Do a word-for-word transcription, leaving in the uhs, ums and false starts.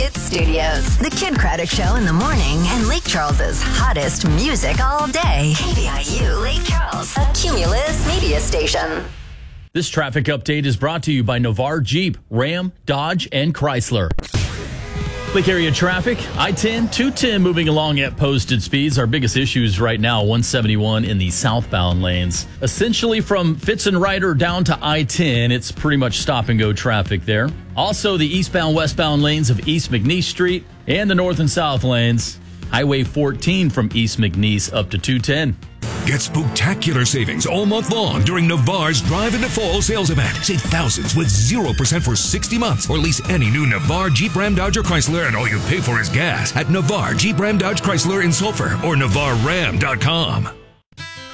Hits Studios. The Kid Craddock Show in the morning and Lake Charles's hottest music all day. K B I U Lake Charles, a Cumulus media station. This traffic update is brought to you by Navarre Jeep, Ram, Dodge, and Chrysler. Lake area traffic, I ten, two ten moving along at posted speeds. Our biggest issues right now, one seventy-one in the southbound lanes. Essentially from Fitz and Ryder down to I ten, it's pretty much stop and go traffic there. Also the eastbound, westbound lanes of East McNeese Street and the north and south lanes. Highway fourteen from East McNeese up to two ten. Get spectacular savings all month long during Navarre's Drive into Fall sales event. Save thousands with zero percent for sixty months or lease any new Navarre, Jeep, Ram, Dodge, or Chrysler, and all you pay for is gas at Navarre, Jeep, Ram, Dodge, Chrysler in Sulphur or Navarre Ram dot com.